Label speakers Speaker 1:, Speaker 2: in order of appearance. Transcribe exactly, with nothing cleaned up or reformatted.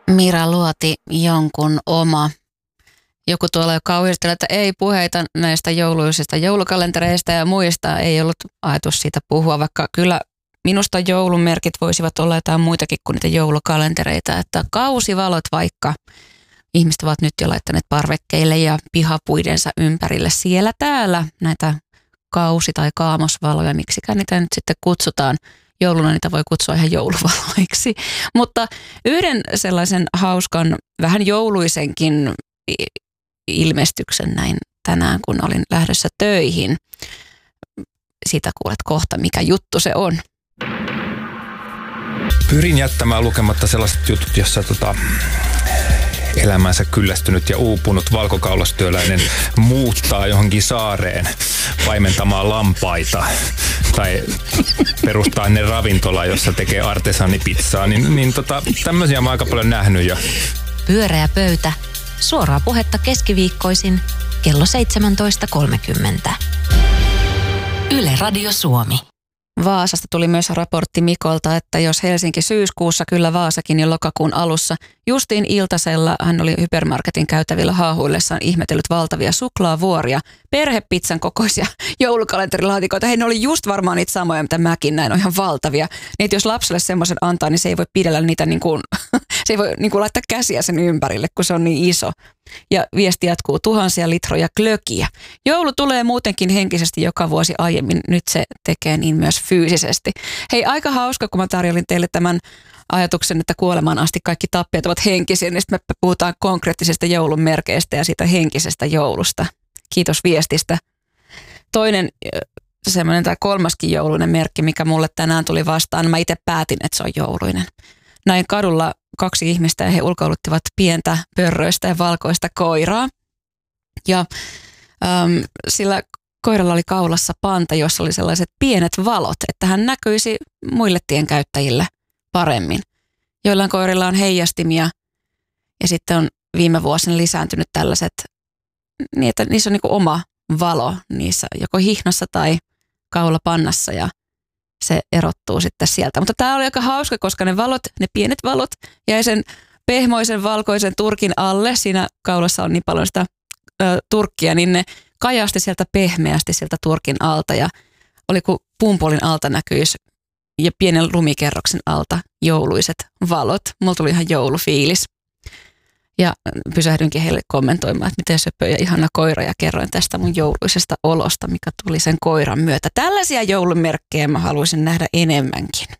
Speaker 1: Mira Luoti, jonkun oma. Joku tuolla jo kauhisteli, että ei puheita näistä jouluisista joulukalentereista ja muista. Ei ollut ajatus siitä puhua, vaikka kyllä minusta joulumerkit voisivat olla jotain muitakin kuin niitä joulukalentereita. Että kausivalot vaikka. Ihmiset ovat nyt jo laittaneet parvekkeille ja pihapuidensa ympärille siellä täällä näitä kausi- tai kaamosvaloja. Miksikään niitä nyt sitten kutsutaan. Jouluna niitä voi kutsua ihan jouluvaloiksi. Mutta yhden sellaisen hauskan, vähän jouluisenkin ilmestyksen näin tänään, kun olin lähdössä töihin. Siitä kuulet kohta, mikä juttu se on.
Speaker 2: Pyrin jättämään lukematta sellaiset jutut, jossa tota, elämänsä kyllästynyt ja uupunut valkokaulastyöläinen muuttaa johonkin saareen paimentamaan lampaita tai perustaa ennen ravintola, jossa tekee artesaanipizzaa, niin, niin tota, tämmöisiä mä oon aika paljon nähnyt jo.
Speaker 3: Pyöreä pöytä. Suoraa puhetta keskiviikkoisin kello seitsemäntoista kolmekymmentä. Yle Radio Suomi.
Speaker 1: Vaasasta tuli myös raportti Mikolta, että jos Helsinki syyskuussa, kyllä Vaasakin jo lokakuun alussa. Justiin iltasella hän oli hypermarketin käytävillä haahuillessaan ihmetellyt valtavia suklaavuoria, perhepizzan kokoisia joulukalenterilaatikoita. Hei, ne oli just varmaan niitä samoja, mitä mäkin näin, on ihan valtavia. Niin jos lapselle semmoisen antaa, niin se ei voi pidellä niitä niin kuin, se ei voi niin kuin laittaa käsiä sen ympärille, kun se on niin iso. Ja viesti jatkuu, tuhansia litroja glögiä. Joulu tulee muutenkin henkisesti joka vuosi aiemmin, nyt se tekee niin myös fyysisesti. Hei, aika hauska, kun mä tarjolin teille tämän ajatuksen, että kuolemaan asti kaikki tappiot ovat henkisiä, niin sitten me puhutaan konkreettisista joulun merkeistä ja siitä henkisestä joulusta. Kiitos viestistä. Toinen semmoinen tai kolmaskin jouluinen merkki, mikä mulle tänään tuli vastaan, mä itse päätin, että se on jouluinen. Näin kadulla kaksi ihmistä ja he ulkoiluttivat pientä pörröistä ja valkoista koiraa. Ja äm, sillä koiralla oli kaulassa panta, jossa oli sellaiset pienet valot, että hän näkyisi muille tienkäyttäjille paremmin. Joillain koirilla on heijastimia ja sitten on viime vuosina lisääntynyt tällaiset, niin että niissä on niin kuin oma valo niissä joko hihnassa tai kaulapannassa ja se erottuu sitten sieltä. Mutta tämä oli aika hauska, koska ne valot, ne pienet valot jäi sen pehmoisen valkoisen turkin alle. Siinä kaulassa on niin paljon sitä ö, turkkia, niin ne kajasti sieltä pehmeästi sieltä turkin alta ja oli kuin pumpolin alta näkyisi ja pienen lumikerroksen alta jouluiset valot. Mulla tuli ihan joulufiilis. Ja pysähdynkin heille kommentoimaan, että miten söpö ja ihana koira ja kerroin tästä mun jouluisesta olosta, mikä tuli sen koiran myötä. Tällaisia joulumerkkejä mä haluaisin nähdä enemmänkin.